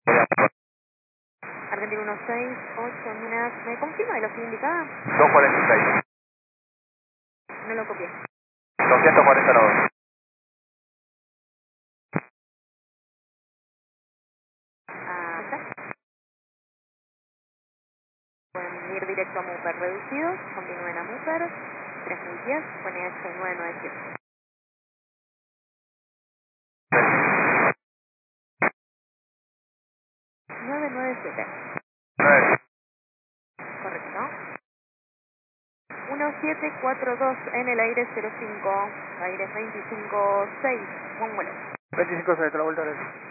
Argentina 168, Minas, ¿me confirma velocidad indicada? 246. No lo copié. 240 la 2. Ah, ¿está? Pueden ir directo a Muper reducidos, continúen a Muper, 3010, con EH997. 997, 9. correcto. 1742 en el aire 05, aire 256, buen vuelo. 25 se te la vuelta.